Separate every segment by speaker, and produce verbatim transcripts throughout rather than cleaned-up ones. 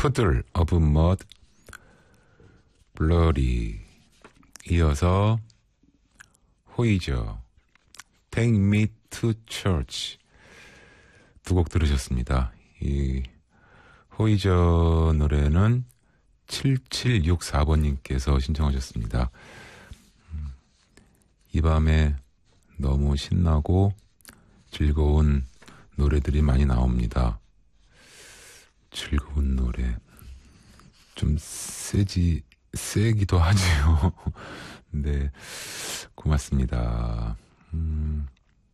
Speaker 1: Puddle of Mud, Bloody. 이어서 호이저, Take Me to Church. 두 곡 들으셨습니다. 이 호이저 노래는 칠칠육사 번님께서 신청하셨습니다. 이 밤에 너무 신나고 즐거운 노래들이 많이 나옵니다. 즐거운 노래. 좀 세지, 세기도 하지요. 네, 고맙습니다. 음,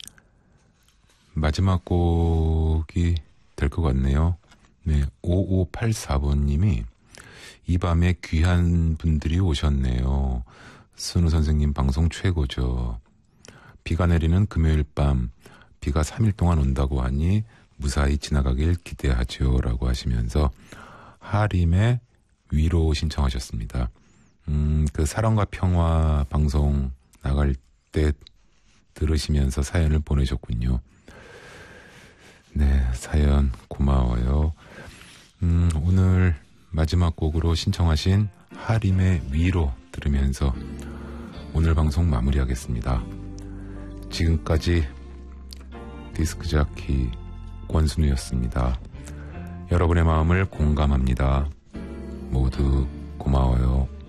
Speaker 1: 마지막 곡이 될 것 같네요. 네, 오오팔사 번님이 이 밤에 귀한 분들이 오셨네요. 순우 선생님 방송 최고죠. 비가 내리는 금요일 밤, 비가 삼 일 동안 온다고 하니 무사히 지나가길 기대하죠. 라고 하시면서 하림의 위로 신청하셨습니다. 음, 그 사랑과 평화 방송 나갈 때 들으시면서 사연을 보내셨군요. 네, 사연 고마워요. 음, 오늘 마지막 곡으로 신청하신 하림의 위로 들으면서 오늘 방송 마무리하겠습니다. 지금까지 디스크자키 권순우였습니다. 여러분의 마음을 공감합니다. 모두 고마워요.